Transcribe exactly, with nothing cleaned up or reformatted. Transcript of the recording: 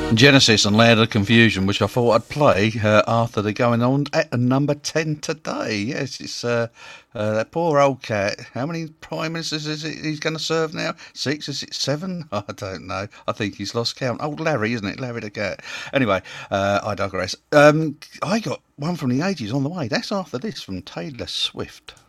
Genesis and Land of Confusion, which I thought I'd play uh, after they're going on at number ten today. Yes, it's uh, uh, that poor old cat. How many prime ministers is it he's going to serve now? Six? Is it seven? I don't know. I think he's lost count. Old Larry, isn't it? Larry the cat. Anyway, uh, I digress. Um, I got one from the eighties on the way. That's after this from Taylor Swift.